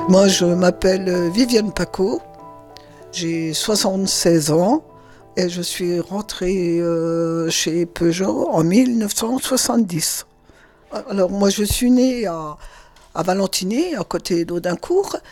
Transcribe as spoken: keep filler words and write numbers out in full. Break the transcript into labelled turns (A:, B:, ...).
A: Moi, je m'appelle Viviane Paco, j'ai soixante-seize ans et je suis rentrée euh, chez Peugeot en mille neuf cent soixante-dix. Alors moi, je suis née à, à Valentigney, à côté d'Audincourt,